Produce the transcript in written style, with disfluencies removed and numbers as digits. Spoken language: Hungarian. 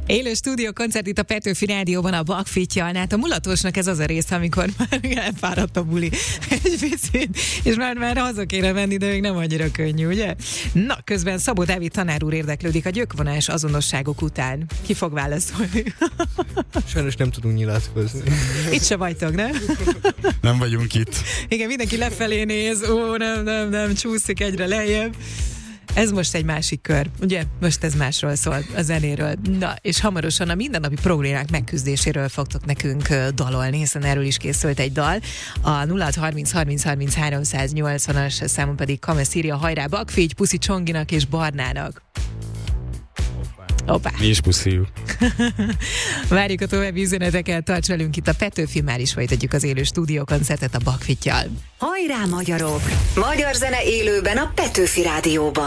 Élő stúdiókoncert itt a Petőfi Rádióban a Bakfittyal. Hát a mulatosnak ez az a rész, amikor már elfáradt a buli egy picit, és már haza kéne menni, de még nem annyira könnyű, ugye? Na, közben Szabó Dávid tanár úr érdeklődik a gyökvonás azonosságok után. Ki fog válaszolni? Sajnos nem tudunk nyilatkozni. Itt se vagytok, nem? Nem vagyunk itt. Igen, mindenki lefelé néz, nem, csúszik egyre lejjebb. Ez most egy másik kör, ugye? Most ez másról szól, a zenéről. Na, és hamarosan a mindennapi problémák megküzdéséről fogtok nekünk dalolni, hiszen erről is készült egy dal. A 0630 számon pedig Kamesz írja: hajrá Bakfitty, puszi Csonginak és Barnának. Hoppá. Mi is puszíjuk. Várjuk a további üzeneteket, tarts velünk itt a Petőfi, már is folytatjuk az élő stúdiókoncertet a Bakfittyal. Hajrá magyarok! Magyar zene élőben a Petőfi Rádióban.